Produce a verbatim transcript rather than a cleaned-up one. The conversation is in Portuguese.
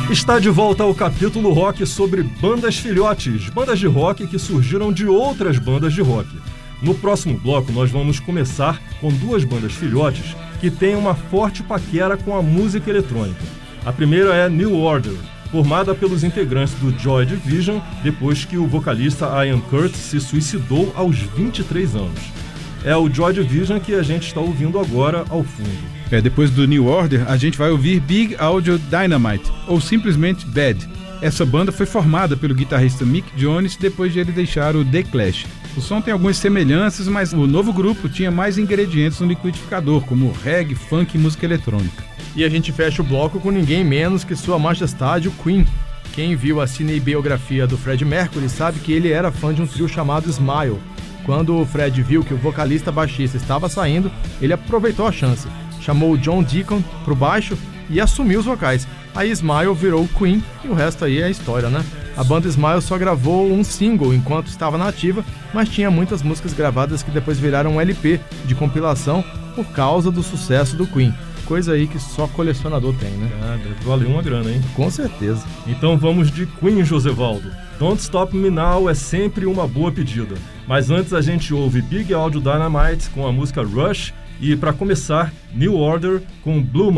Está de volta ao capítulo rock sobre bandas filhotes, bandas de rock que surgiram de outras bandas de rock. No próximo bloco, nós vamos começar com duas bandas filhotes que têm uma forte paquera com a música eletrônica. A primeira é New Order, formada pelos integrantes do Joy Division depois que o vocalista Ian Curtis se suicidou aos vinte e três anos. É o Joy Division que a gente está ouvindo agora ao fundo. É, depois do New Order, a gente vai ouvir Big Audio Dynamite, ou simplesmente Bad. Essa banda foi formada pelo guitarrista Mick Jones depois de ele deixar o The Clash. O som tem algumas semelhanças, mas o novo grupo tinha mais ingredientes no liquidificador, como reggae, funk e música eletrônica. E a gente fecha o bloco com ninguém menos que Sua Majestade, o Queen. Quem viu a cinebiografia do Freddie Mercury sabe que ele era fã de um trio chamado Smile. Quando o Fred viu que o vocalista baixista estava saindo, ele aproveitou a chance. Chamou o John Deacon pro baixo e assumiu os vocais. Aí Smile virou o Queen e o resto aí é história, né? A banda Smile só gravou um single enquanto estava na ativa, mas tinha muitas músicas gravadas que depois viraram um L P de compilação por causa do sucesso do Queen. Coisa aí que só colecionador tem, né? Ah, deve valer uma grana, hein? Com certeza. Então vamos de Queen, Josevaldo. Don't Stop Me Now é sempre uma boa pedida. Mas antes a gente ouve Big Audio Dynamite com a música Rush e, para começar, New Order com Blue